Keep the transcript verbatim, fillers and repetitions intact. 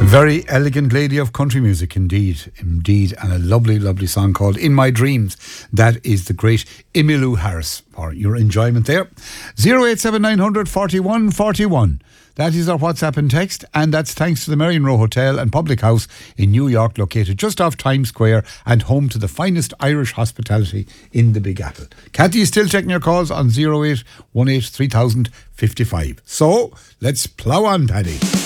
Very elegant lady of country music, indeed, indeed, and a lovely, lovely song called In My Dreams. That is the great Emmylou Harris, for your enjoyment there. zero eight seven nine hundred forty-one forty-one. That is our WhatsApp and text, and that's thanks to the Marion Row Hotel and Public House in New York, located just off Times Square and home to the finest Irish hospitality in the Big Apple. Kathy is still checking your calls on zero eight one eight three thousand fifty-five. So, let's plough on, Paddy.